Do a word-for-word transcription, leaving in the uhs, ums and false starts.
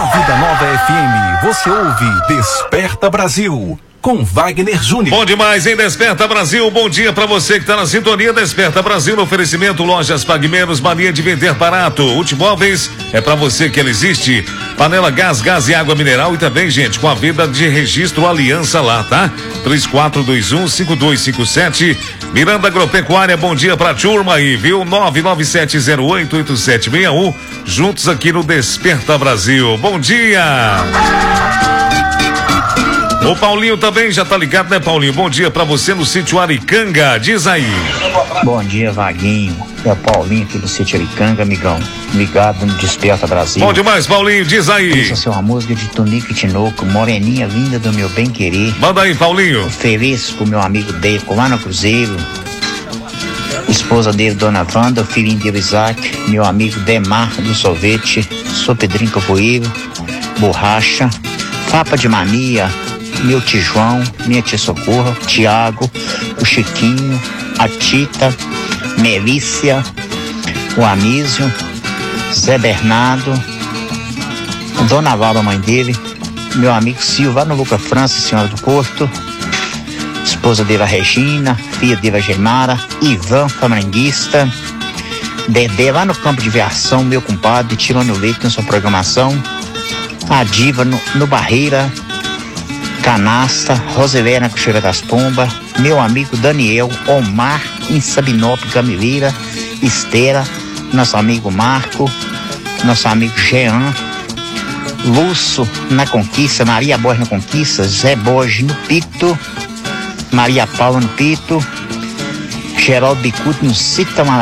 Vida Nova F M, você ouve Desperta Brasil, com Wagner Júnior. Bom demais, hein? Desperta Brasil, bom dia pra você que tá na sintonia. Desperta Brasil, no oferecimento Lojas Pague Menos, mania de vender barato. Multimóveis, é pra você que ela existe. Panela Gás, Gás e Água Mineral e também, gente, com a venda de registro Aliança lá, tá? três quatro dois um, cinco dois cinco sete. Miranda Agropecuária, bom dia pra turma aí, viu? nove nove sete zero oito oito sete seis um. Juntos aqui no Desperta Brasil. Bom dia! O Paulinho também já tá ligado, né, Paulinho? Bom dia pra você no sítio Aricanga, diz aí. Bom dia, Vaguinho. É o Paulinho aqui do sítio Aricanga, amigão. Ligado no Desperta Brasil. Bom demais, Paulinho, diz aí. Essa é uma música de Tonico e Tinoco, moreninha linda do meu bem querer. Manda aí, Paulinho. Ofereço pro meu amigo Deco lá no Cruzeiro. Esposa dele, Dona Wanda, o filhinho dele, Isaac, meu amigo Demar do Sorvete, sou Pedrinho Capoeiro, Borracha, Fapa de Mania, meu tio João, minha tia Socorro, Tiago, o Chiquinho, a Tita, Melícia, o Anísio, Zé Bernardo, a Dona Valda, mãe dele, meu amigo Silva, no Luca França, senhora do Porto, esposa dele, a Regina, filha dele, a Gemara, Ivan, flamenguista, Dedé lá no campo de aviação, meu compadre, tirando o leite na sua programação, a Diva no, no Barreira, Canasta, Roselé na Cocheira das Pombas, meu amigo Daniel, Omar, em Sabinop, Gamileira, Estera, nosso amigo Marco, nosso amigo Jean, Lúcio na Conquista, Maria Borges na Conquista, Zé Borges no Pito, Maria Paula no Pito, Geraldo Bicuto no Sítio